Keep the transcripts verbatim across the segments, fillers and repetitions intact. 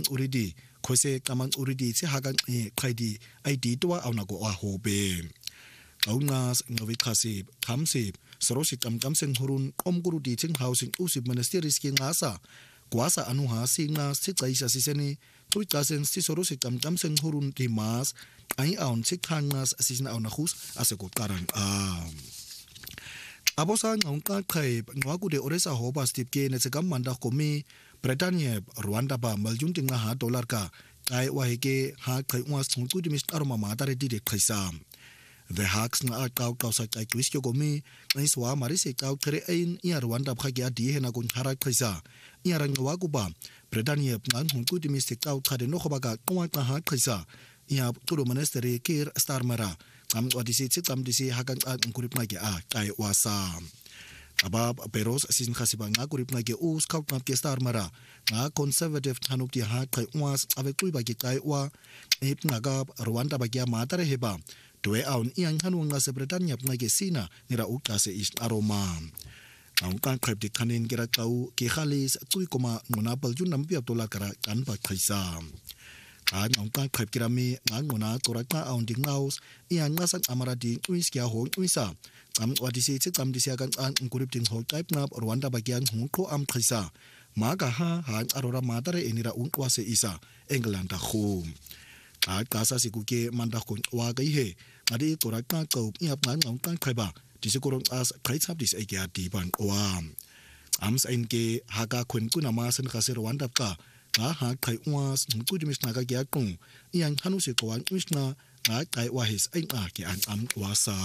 uridi khose qamang uridi tse hakan e qaidi id to au na go a hobe aungas ngovi khasi khamsi sorosi kamkam seng hurun omgurudi ting housing usib ministeris ki ngasa kwasa anu ha singa sitsaisa siseni tuitasen sisorosi kamkam seng hurun dimas ai aun sikhangas sisna au na khus aseko qarang a abosa ngongqa qhaib ngwakude oresa hoba stip ke ne sekam manda komi Britania Rwanda ba maljun tinga ha dollar ka ai wa heke ha qhai was ngku dimis aroma matare di de khaisa the hacks na kau kau sa kai twist ko mi ngai swa mari se kau kre ein ia Rwanda bha kya di hena kun hara khaisa ia rang wa ku ba Britania ngan ngku dimis se kau khade no khoba ka kwa ka ha khaisa ia turo ministeri kir starmara am odisi chitam disi hakan an kurip na ke a kai wasa abab peros sin khasiba nga kurip na ke us kau na ke starmara nga conservative thanup ti ha kai was ave kui ba ke kai wa ip na ga Rwanda ba kya matare heba Dwe aun iang hanung nga sa Britania nga ke sina nira ukta se is aroma. Ang kang krep di kanin kira kau ke khalis tui koma ngona baljun nampi dolar kara kan ba khaisa. Ang ang kang krep kira mi ngang ngona toraka aun di ngaus iang ngasan amara di uis kya ho uisa. Am wadisi se tam disi akan an ngkurip din ho type na Rwanda bagian hungko am khaisa. Maga ha han arora matare enira untwa se isa England khu. A kasa sikuke mandak kun wa gai he ngadi toraka kau iap ngan ngong kan khaiba disikurong as khaitsap dis egia di ban wa ams ainke haga kun kunama san khase Rwanda ka nga ha khai was ngku dimis naga gya kung iang hanu se ko an usna nga kai wa his ain a ke an am wasa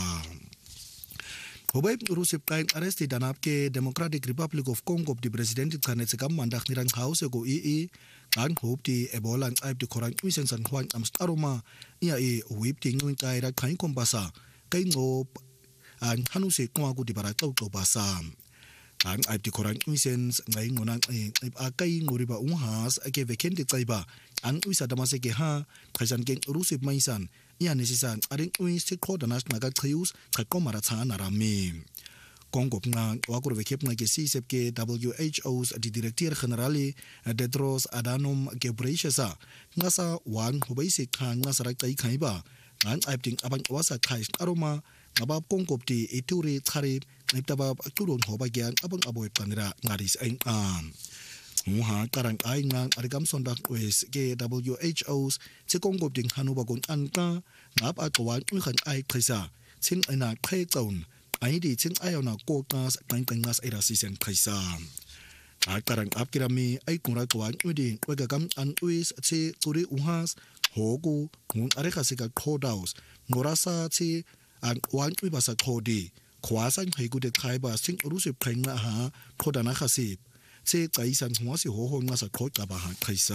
Hobay rusip kain arresti danap ke Democratic Republic of Congo di president kanet sekam mandak nirang house go ii kan hope di Ebola aib di korang wisen san huang am aroma ia e whip ting ngin kai ra kain kompasa kai ngop an hanu se kwa gu di bara tau tau basa kan aib di korang wisen ngai ngonang e akai ngoriba unghas ake veken di tsaiba an wisa damase ke ha khasan ke rusip maisan ia nesisan aring uis ti khodanas naga khius khakko mara cha narami Congo na wakuru vekep na ke sisep ke W H O's di director generali Tedros Adhanom Ghebreyesus ngasa wan hobai se khan ngasa rak tai khaiba ngan aipting abang wasa khais aroma ngabab Congo ti ituri khari niptaba turon hoba gyan abang aboy panira ngaris ain an Muha karang ay ngang arigam sondak wes ke W H O's se Congo ding hanubagon anka ngap atwan ukhan ay khaisa sin ana khai taun ai di sin ayona ko kas kain kangas era sisen khaisa a karang apkirami ay kunra twan udi wega gam an wes se turi uhas hogu ngun are khasika khodaus ngorasa chi an wan wi basa khodi khwasan hegu de khaiba sing rusip khainga ha khodana khasip se kaisan hwa si ho ho nga sa khot ka ba ha khaisa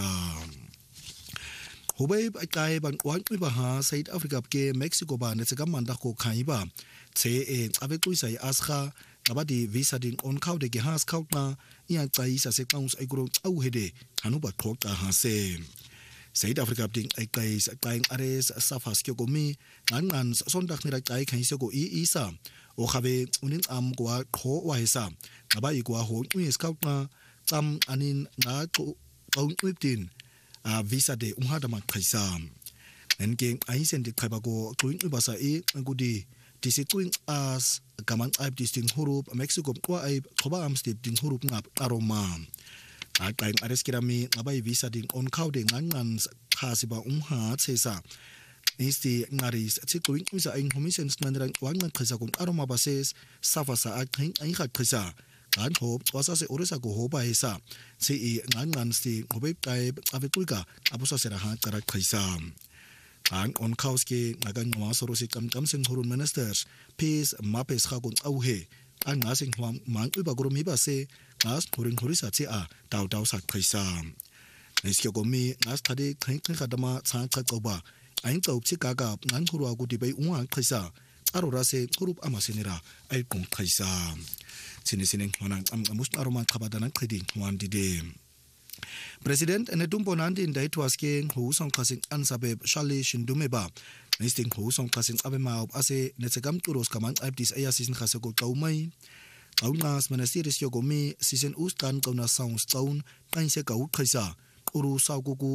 hobei kai ban wan wi ba ha South Africa ke Mexico ba ne tsaka manda ko khai ba se e ave tu sai asha abadi visa din on khau de ge has khau na ya kai sa se kaus ai gro au hede hanu ba khot ta ha se South Africa ding ai kai sa kai ares safas ke ko mi nan nan sondak ni ra kai khai se ko i isa o khabe unin am kwa kho wa hesa aba igwa ho wi scout na tam anin na to on within a visa de unhadama khaisa enke ai sen de khaba go tuin ubasa e gudi disituin as gaman aib disting hurup Mexico kwa aib khoba am step ding hurup ngap aroma a kain ares kirami abai visa ding on khaude ngan khasiba unha chesa Nisti ngaris chikuin usa ain commissions nanrang wangan khasa kun aroma bases safasa akin ai khat khasa kan hop wasa se oresa go hoba hesa se e ngan ngan sti hobe kai avetuika abusa sera ha karak khasa kan on khauske nagan wa sorosi kam kam sing horun ministers peace mapes khagun auhe an ngasing hwam mang uba guru mi ba se as khorin khorisa che a taw taw sak khasa niske go mi ngas thade khain khadama cha cha ba ain tau chikaga ngan hurwa gu dibai unwa khaisa arora se hurup amasinira ai kong khaisa sinisinin honang am amus aroma khabadana khidi wan dide President ene dumpo nandi indai twaske hu song khasing ansabe shali shindumeba nisting hu song khasing abe ma ase netsekam turos kaman abdis aya season khase ko taumai aungas manasiris yogomi season ustan kauna sounds town kain se kau khaisa uru saugugu